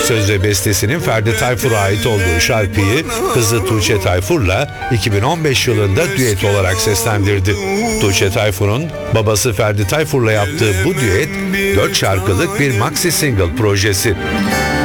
Söz ve bestesinin Ferdi Tayfur'a ait olduğu şarkıyı kızı Tuğçe Tayfur'la 2015 yılında düet olarak seslendirdi. Tuğçe Tayfur'un babası Ferdi Tayfur'la yaptığı bu düet 4 şarkılık bir maxi single projesi.